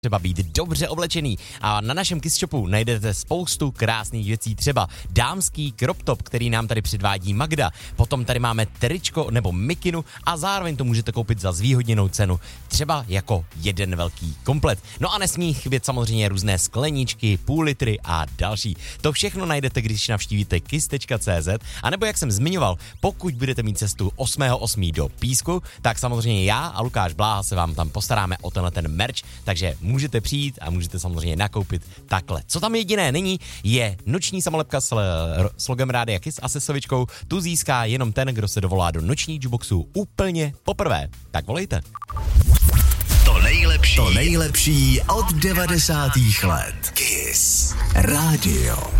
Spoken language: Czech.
třeba být dobře oblečený a na našem Kiss Shopu najdete spoustu krásných věcí, třeba dámský crop top, který nám tady předvádí Magda, potom tady máme tričko nebo mikinu a zároveň to můžete koupit za zvýhodněnou cenu, třeba jako jeden velký komplet. No a nesmí chybět samozřejmě různé skleničky, půl litry a další. To všechno najdete, když navštívíte kiss.cz, a nebo jak jsem zmiňoval, pokud budete mít cestu 8.8. do Písku, tak samozřejmě já a Lukáš Bláha se vám tam postaráme o tenhle ten merch, takže můžete přijít a můžete samozřejmě nakoupit takhle. Co tam jediné není, je noční samolepka s logem Rádia Kiss a se slovičkou. Tu získá jenom ten, kdo se dovolá do noční jukeboxu úplně poprvé. Tak volejte. To nejlepší od 90. let. Kiss Radio.